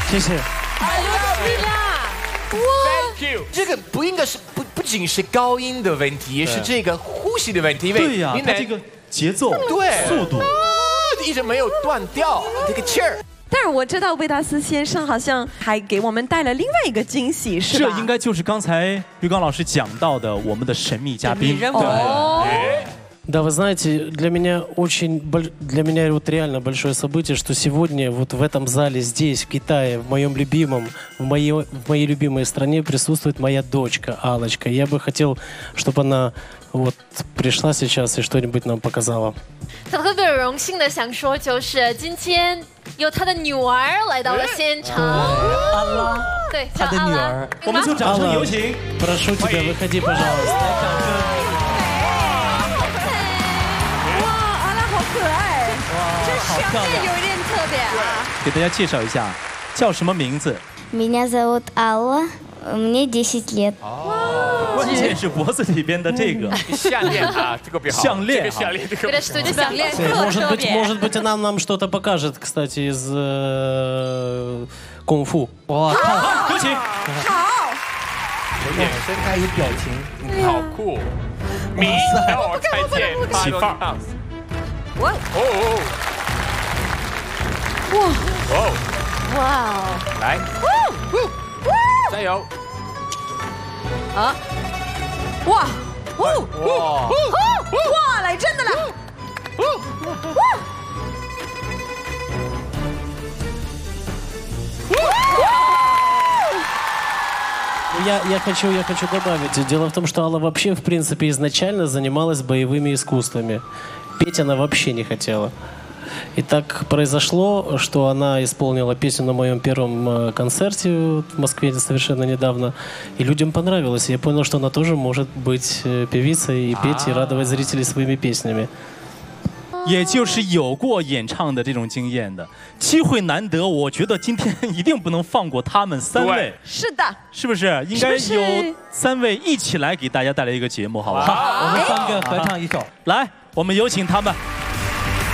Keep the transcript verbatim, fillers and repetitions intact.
谢谢。 哎呦，啦！哇 ，Thank you。这个不应该是不不仅是高音的问题，也是这个呼吸的问题。 对呀，他这个节奏、 对速度， 一直没有断掉这个气儿。 但是我知道魏达斯先生好像还给我们带了另外一个惊喜，是吧？ 这应该就是刚才于刚老师讲到的我们的神秘嘉宾。 哦。 Да, вы знаете, для меня очень, для меня вот реально большое событие, что сегодня вот в этом зале, здесь, в Китае, в моем любимом, в моей, в моей любимой стране присутствует моя дочка Аллочка. Я бы хотел, чтобы она вот пришла сейчас и что-нибудь нам показала. 他特别荣幸的想说，就是今天有他的女儿来到了现场。 阿拉， 对， 他的女儿， 我们就掌声有请。 Прошу тебя, выходи, пожалуйста. 可爱，这项链有一点特别啊！ 给大家介绍一下，叫什么名字 Меня зовут Алла, мне десять лет. 关键是脖子里边的这个项链啊，这个比较项链， 这个项链，这个 Это что, это项链 Может быть, может быть, она нам что-то покажет, кстати, из э, кунг-фу. 哇， 有请。 好， 眼神还有表情， 好酷。迷，让我看见起范儿。 哇哦哇哦！ 哇！ 来，加油！ 啊！哇！哦哇！ 哇！来真的了！ Я, я, хочу, я хочу добавить. Дело в том, что Алла вообще, в принципе, изначально занималась боевыми искусствами. Петь она вообще не хотела. И так произошло, что она исполнила песню на моем первом концерте в Москве совершенно недавно. И людям понравилось. И я понял, что она тоже может быть певицей и петь, и радовать зрителей своими песнями. 也就是有过演唱的这种经验的，机会难得，我觉得今天一定不能放过他们三位。 是的， 是不是？应该有三位一起来给大家带来一个节目，好不好？ 我们三个合唱一首。 来，我们有请他们。